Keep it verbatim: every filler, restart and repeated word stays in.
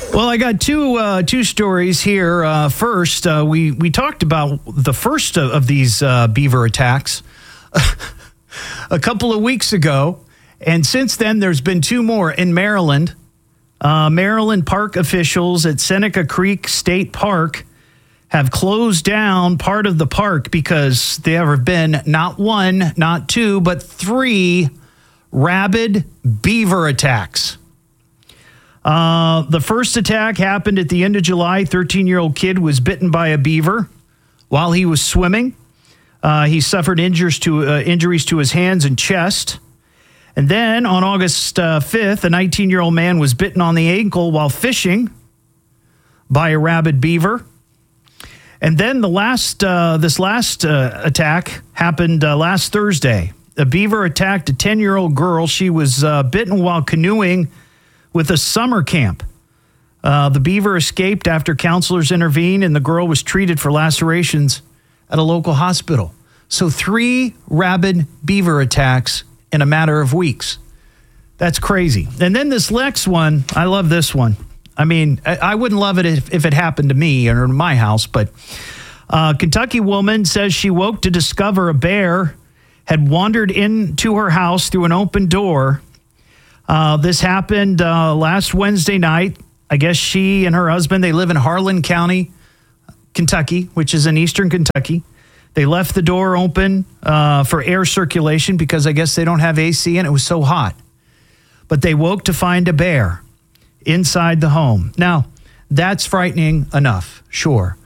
Well, I got two uh, two stories here. Uh, first, uh, we we talked about the first of, of these uh, beaver attacks a couple of weeks ago, and since then there's been two more in Maryland. Uh, Maryland park officials at Seneca Creek State Park have closed down part of the park because there have been not one, not two, but three rabid beaver attacks. Uh, the first attack happened at the end of July. thirteen-year-old kid was bitten by a beaver while he was swimming. Uh, he suffered injuries to, uh, injuries to his hands and chest. And then on August uh, fifth, a nineteen-year-old man was bitten on the ankle while fishing by a rabid beaver. And then the last, uh, this last uh, attack happened uh, last Thursday. A beaver attacked a ten-year-old girl. She was uh, bitten while canoeing with a summer camp. Uh, the beaver escaped after counselors intervened, and the girl was treated for lacerations at a local hospital. So three rabid beaver attacks in a matter of weeks. That's crazy. And then this next one, I love this one. I mean, I, I wouldn't love it if, if it happened to me or in my house, but a Kentucky woman says she woke to discover a bear had wandered into her house through an open door. Uh, this happened uh, last Wednesday night. I guess she and her husband, they live in Harlan County, Kentucky, which is in eastern Kentucky. They left the door open uh, for air circulation because I guess they don't have A C and it was so hot. But they woke to find a bear inside the home. Now, that's frightening enough, sure.